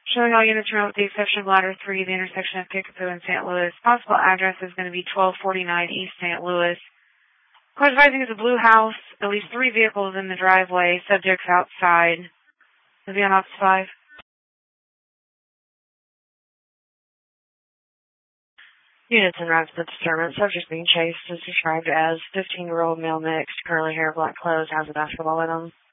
Showing all units remote with the exception of ladder 3, the intersection of Kickapoo and St. Louis. Possible address is going to be 1249 East St. Louis. Cause advising is a blue house, at least 3 vehicles in the driveway, subjects outside. Is he on Ops 5? Units en route to the disturbance. Subject being chased is described as 15-year-old male mixed, curly hair, black clothes, has a basketball with him.